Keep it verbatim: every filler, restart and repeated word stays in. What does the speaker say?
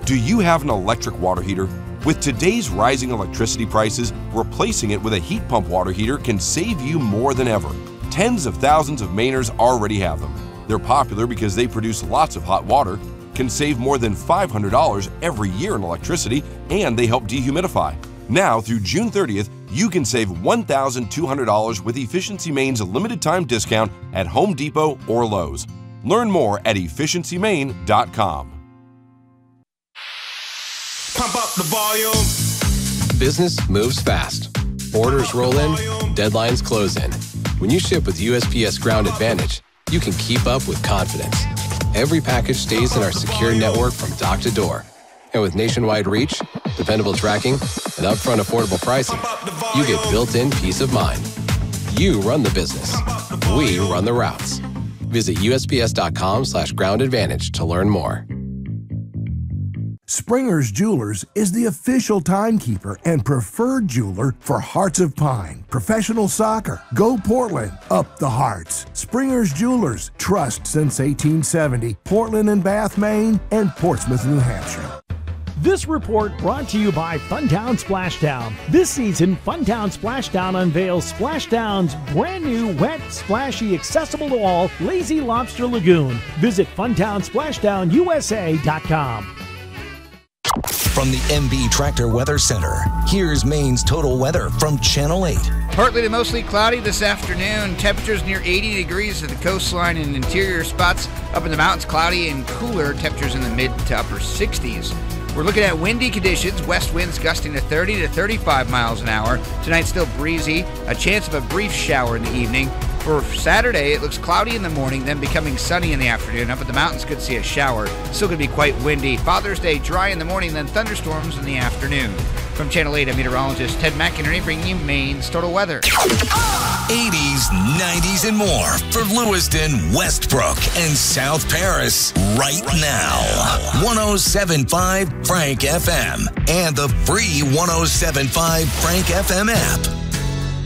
Do you have an electric water heater? With today's rising electricity prices, replacing it with a heat pump water heater can save you more than ever. Tens of thousands of Mainers already have them. They're popular because they produce lots of hot water, can save more than five hundred dollars every year in electricity, and they help dehumidify. Now, through June thirtieth, you can save one thousand two hundred dollars with Efficiency Maine's limited time discount at Home Depot or Lowe's. Learn more at efficiency maine dot com. Pump up the volume. Business moves fast. Orders roll in, deadlines close in. When you ship with U S P S Ground Advantage, you can keep up with confidence. Every package stays in our secure network from dock to door. And with nationwide reach, dependable tracking, and upfront affordable pricing, you get built-in peace of mind. You run the business. We run the routes. Visit U S P S dot com slash ground advantage to learn more. Springer's Jewelers is the official timekeeper and preferred jeweler for Hearts of Pine, professional soccer, Go Portland, up the Hearts. Springer's Jewelers, trust since eighteen seventy, Portland and Bath, Maine, and Portsmouth, New Hampshire. This report brought to you by Funtown Splashdown. This season, Funtown Splashdown unveils Splashdown's brand new, wet, splashy, accessible to all Lazy Lobster Lagoon. Visit funtown splashdown u s a dot com. From the M B Tractor Weather Center, here's Maine's total weather from Channel eight. Partly to mostly cloudy this afternoon. Temperatures near eighty degrees at the coastline and interior spots. Up in the mountains, cloudy and cooler. Temperatures in the mid to upper sixties. We're looking at windy conditions. West winds gusting to thirty to thirty-five miles an hour. Tonight still breezy. A chance of a brief shower in the evening. For Saturday, it looks cloudy in the morning, then becoming sunny in the afternoon. Up at the mountains, could see a shower. Still going to be quite windy. Father's Day, dry in the morning, then thunderstorms in the afternoon. From Channel eight, I'm meteorologist Ted McInerney, bringing you Maine's total weather. eighties, nineties, and more for Lewiston, Westbrook, and South Paris right now. one oh seven point five Frank F M and the free one oh seven point five Frank F M app.